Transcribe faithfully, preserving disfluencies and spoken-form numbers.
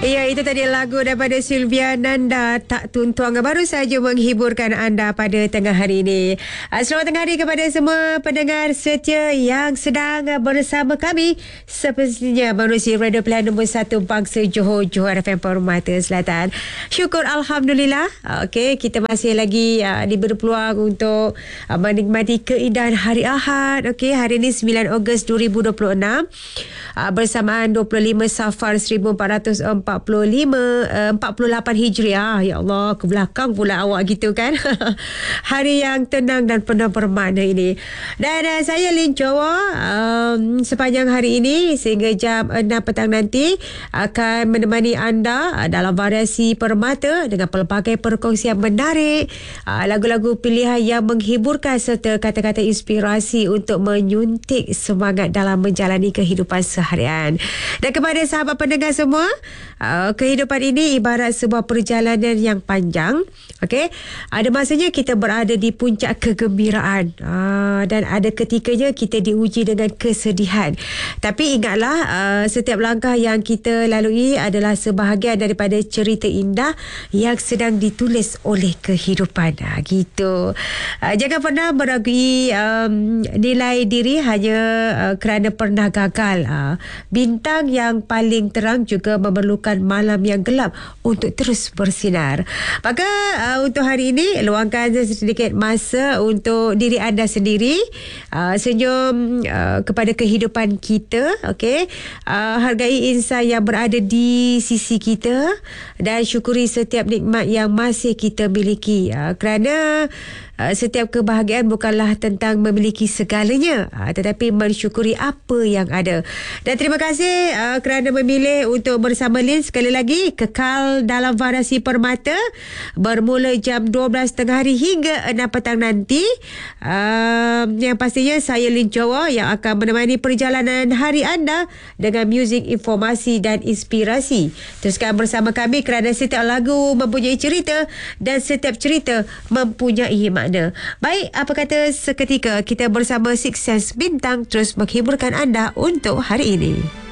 Ya, itu tadi lagu daripada Sylvia Nanda, Tak Tuntuang, baru saja menghiburkan anda pada tengah hari ini. Selamat tengah hari kepada semua pendengar setia yang sedang bersama kami. Sepertinya menerusi Radio Pilihan nombor satu Bangsa Johor, Johor F M Permata Selatan. Syukur Alhamdulillah. Okey, kita masih lagi uh, diberi peluang untuk uh, menikmati keindahan hari Ahad. Okey, hari ini sembilan Ogos dua ribu dua puluh enam. Uh, bersamaan dua puluh lima Safar seribu empat ratus empat puluh lima, empat puluh lapan Hijriah. Ya Allah, ke belakang pula awak gitu kan. Hari yang tenang dan penuh bermakna ini. Dan uh, saya Lin Jawa, um, sepanjang hari ini sehingga jam enam petang nanti akan menemani anda uh, dalam variasi permata dengan pelbagai perkongsian menarik, uh, lagu-lagu pilihan yang menghiburkan serta kata-kata inspirasi untuk menyuntik semangat dalam menjalani kehidupan seharian. Dan kepada sahabat pendengar semua, Uh, kehidupan ini ibarat sebuah perjalanan yang panjang. Okey, ada masanya kita berada di puncak kegembiraan, uh, dan ada ketikanya kita diuji dengan kesedihan. Tapi ingatlah, uh, setiap langkah yang kita lalui adalah sebahagian daripada cerita indah yang sedang ditulis oleh kehidupan. Uh, gitu. Uh, jangan pernah meragui um, nilai diri hanya uh, kerana pernah gagal. Uh, bintang yang paling terang juga memerlukan malam yang gelap untuk terus bersinar. Maka uh, untuk hari ini luangkan sedikit masa untuk diri anda sendiri, uh, senyum uh, kepada kehidupan kita. Okey, uh, hargai insan yang berada di sisi kita dan syukuri setiap nikmat yang masih kita miliki, uh, kerana Uh, setiap kebahagiaan bukanlah tentang memiliki segalanya, uh, tetapi mensyukuri apa yang ada. Dan terima kasih uh, kerana memilih untuk bersama Lin. Sekali lagi, kekal dalam variasi permata bermula jam dua belas tengah hari hingga enam petang nanti. Uh, yang pastinya saya Lin Jawa yang akan menemani perjalanan hari anda dengan muzik, informasi dan inspirasi. Teruskan bersama kami kerana setiap lagu mempunyai cerita dan setiap cerita mempunyai makna. Baik, apa kata seketika kita bersama Six Sense Bintang terus menghiburkan anda untuk hari ini.